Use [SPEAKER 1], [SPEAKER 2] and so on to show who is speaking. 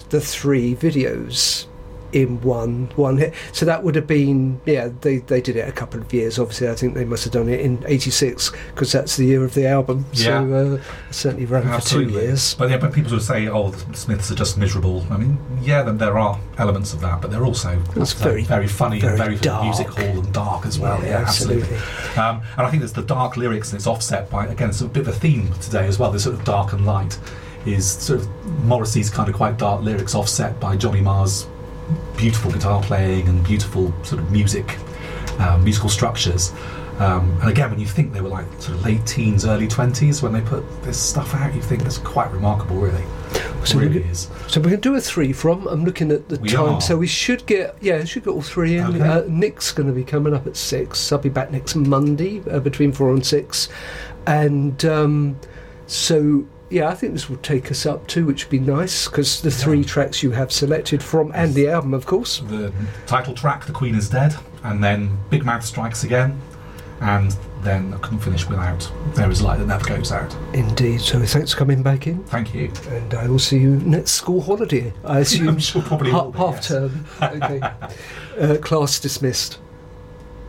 [SPEAKER 1] the 3 videos in one hit. So that would have been, they did it a couple of years. Obviously, I think they must have done it in '86 because that's the year of the album. So certainly ran
[SPEAKER 2] Absolutely.
[SPEAKER 1] for 2 years.
[SPEAKER 2] But people sort of say, "Oh, the Smiths are just miserable." I mean, then there are elements of that, but they're also very funny and very
[SPEAKER 1] dark.
[SPEAKER 2] music hall and dark as well. Yeah, absolutely. And I think there's the dark lyrics, and it's offset by, again, it's a bit of a theme today as well. This sort of dark and light is sort of Morrissey's kind of quite dark lyrics, offset by Johnny Marr's beautiful guitar playing and beautiful sort of musical structures. And again, when you think they were like sort of late teens, early 20s when they put this stuff out, you think that's quite remarkable, really.
[SPEAKER 1] So
[SPEAKER 2] it really is.
[SPEAKER 1] So we're going to do a 3 from. I'm looking at the time,
[SPEAKER 2] are.
[SPEAKER 1] so we should get all 3 in.
[SPEAKER 2] Okay.
[SPEAKER 1] Nick's going to be coming up at 6. I'll be back next Monday between 4 and 6, and so. Yeah, I think this will take us up to, which would be nice, because the 3 tracks you have selected from, and the album, of course.
[SPEAKER 2] The title track, The Queen is Dead, and then Big Mouth Strikes Again, and then I couldn't finish without There Is Light That Never Goes Out.
[SPEAKER 1] Indeed, so thanks for coming back in.
[SPEAKER 2] Thank you.
[SPEAKER 1] And I will see you next school holiday, I assume.
[SPEAKER 2] I'm sure probably will be,
[SPEAKER 1] half
[SPEAKER 2] yes.
[SPEAKER 1] term. Okay. Class dismissed.